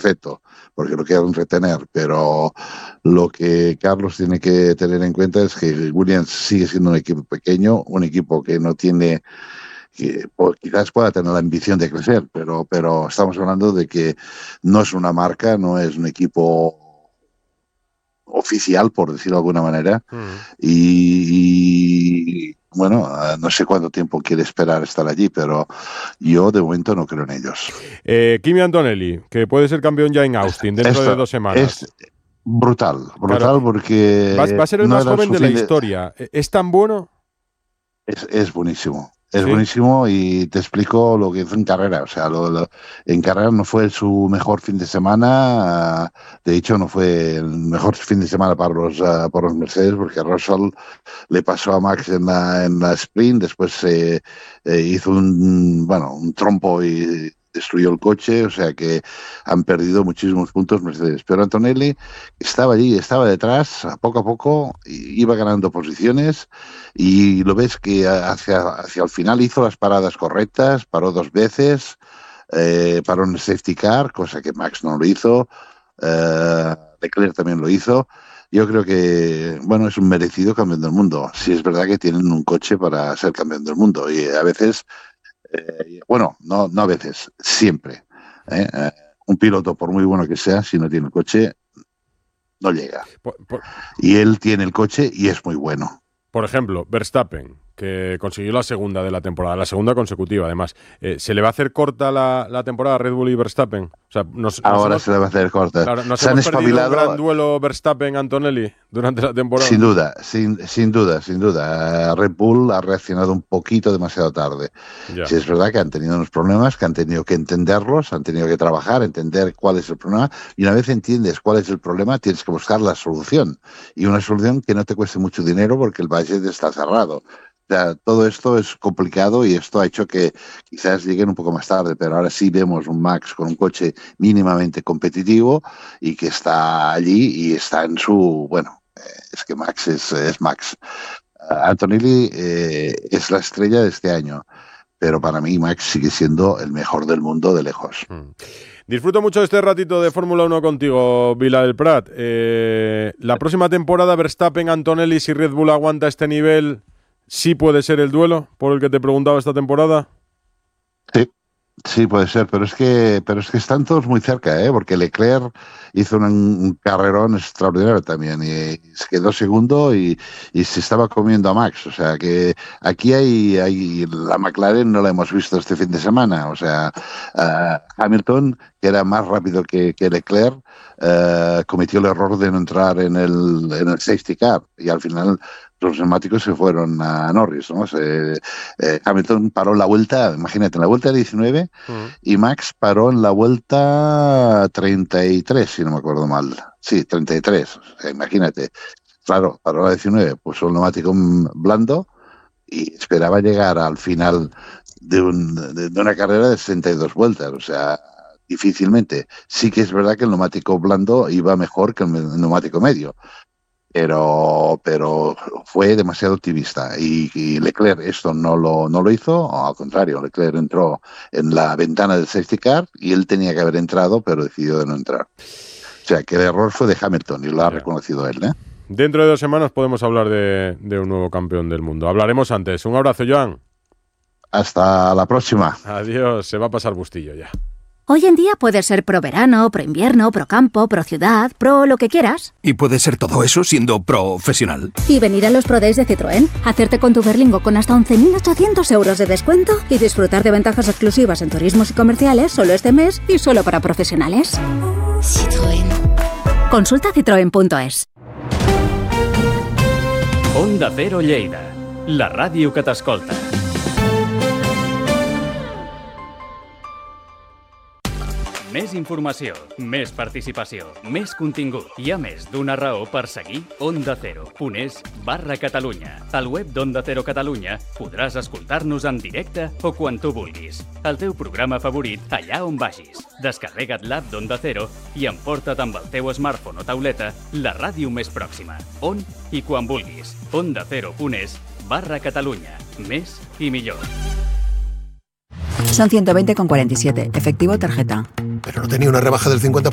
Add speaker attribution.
Speaker 1: perfecto, porque lo quieren retener, pero lo que Carlos tiene que tener en cuenta es que Williams sigue siendo un equipo pequeño, un equipo que no tiene, que quizás pueda tener la ambición de crecer, pero estamos hablando de que no es una marca, no es un equipo oficial, por decirlo de alguna manera, y bueno, no sé cuánto tiempo quiere esperar estar allí, pero yo de momento no creo en ellos.
Speaker 2: Kimi Antonelli, que puede ser campeón ya en Austin dentro de 2 semanas.
Speaker 1: Es brutal,
Speaker 2: Claro,
Speaker 1: porque
Speaker 2: va a ser el más joven de la historia. ¿Es tan bueno?
Speaker 1: Es buenísimo. Es
Speaker 2: ¿Sí?
Speaker 1: buenísimo y te explico lo que hizo en carrera. O sea, en carrera no fue su mejor fin de semana. De hecho, no fue el mejor fin de semana para los Mercedes, porque Russell le pasó a Max en la sprint. Después hizo un trompo y destruyó el coche. O sea que han perdido muchísimos puntos Mercedes. Pero Antonelli estaba allí, estaba detrás, a poco, iba ganando posiciones. Y lo ves que hacia el final hizo las paradas correctas, paró 2 veces, paró en el safety car, cosa que Max no lo hizo, Leclerc también lo hizo. Yo creo que, bueno, es un merecido campeón del mundo. Sí es verdad que tienen un coche para ser campeón del mundo y a veces, no a veces, siempre. Un piloto, por muy bueno que sea, si no tiene el coche, no llega. Y él tiene el coche y es muy bueno.
Speaker 2: Por ejemplo, Verstappen, que consiguió la segunda de la temporada, la segunda consecutiva además. ¿Se le va a hacer corta la temporada a Red Bull y Verstappen? O sea,
Speaker 1: ahora se le va a hacer corta.
Speaker 2: Claro, ¿nos hemos perdido un gran duelo Verstappen-Antonelli durante la temporada?
Speaker 1: Sin duda. Red Bull ha reaccionado un poquito demasiado tarde.
Speaker 2: Ya.
Speaker 1: Sí, es verdad que han tenido unos problemas, que han tenido que entenderlos, han tenido que trabajar, entender cuál es el problema, y una vez entiendes cuál es el problema, tienes que buscar la solución. Y una solución que no te cueste mucho dinero porque el budget está cerrado. O sea, todo esto es complicado y esto ha hecho que quizás lleguen un poco más tarde, pero ahora sí vemos un Max con un coche mínimamente competitivo y que está allí y está en su... Bueno, es que Max es Max. Antonelli es la estrella de este año, pero para mí Max sigue siendo el mejor del mundo de lejos.
Speaker 2: Disfruto mucho este ratito de Fórmula 1 contigo, Vila del Prat. La próxima temporada, Verstappen, Antonelli, si Red Bull aguanta este nivel... ¿Sí puede ser el duelo por el que te preguntaba esta temporada?
Speaker 1: Sí, puede ser, pero es que están todos muy cerca, porque Leclerc hizo un carrerón extraordinario también y se quedó segundo y se estaba comiendo a Max. O sea que aquí hay la McLaren no la hemos visto este fin de semana. O sea, Hamilton, que era más rápido que Leclerc, cometió el error de no entrar en el safety car y al final los neumáticos se fueron a Norris, ¿no? Hamilton paró en la vuelta, imagínate, en la vuelta 19 y Max paró en la vuelta 33, si no me acuerdo mal. Sí, 33, o sea, imagínate. Claro, paró la 19, puso el neumático blando y esperaba llegar al final de una carrera de 62 vueltas, o sea, difícilmente. Sí que es verdad que el neumático blando iba mejor que el neumático medio. Pero fue demasiado optimista y Leclerc esto no lo hizo, al contrario, Leclerc entró en la ventana del safety car y él tenía que haber entrado, pero decidió de no entrar. O sea, que el error fue de Hamilton y lo ha reconocido él, ¿eh?
Speaker 2: Dentro de 2 semanas podemos hablar de un nuevo campeón del mundo. Hablaremos antes. Un abrazo, Joan.
Speaker 1: Hasta la próxima.
Speaker 2: Adiós, se va a pasar Bustillo ya.
Speaker 3: Hoy en día puedes ser pro verano, pro invierno, pro campo, pro ciudad, pro lo que quieras.
Speaker 4: Y puedes ser todo eso siendo profesional.
Speaker 3: Y venir a los Pro Days de Citroën, hacerte con tu Berlingo con hasta 11.800 euros de descuento y disfrutar de ventajas exclusivas en turismos y comerciales solo este mes y solo para profesionales.
Speaker 5: Citroën.
Speaker 3: Consulta citroen.es.
Speaker 6: Onda Cero Lleida, la ràdio que t'escolta. Més informació, més participació, més contingut. Hi ha més d'una raó per seguir Onda Cero.es/Catalunya. Al web d'Onda Cero Catalunya podràs escoltar-nos en directe o quan tu vulguis. El teu programa favorit allà on vagis. Descarrega't l'app d'Onda Cero i emporta't amb el teu smartphone o tauleta la ràdio més pròxima. On i quan vulguis. OndaCero.es/Catalunya. Més i millor.
Speaker 7: Son 120,47. Efectivo tarjeta.
Speaker 8: Pero no tenía una rebaja del 50%.